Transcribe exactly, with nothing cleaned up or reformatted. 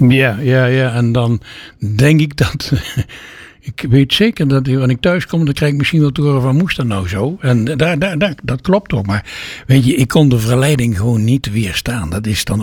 Ja, ja, ja. En dan denk ik dat... Ik weet zeker dat wanneer ik thuis kom, dan krijg ik misschien wel te horen van moest dat nou zo? En daar, daar, daar, dat klopt toch. Maar weet je, ik kon de verleiding gewoon niet weerstaan. Dat is dan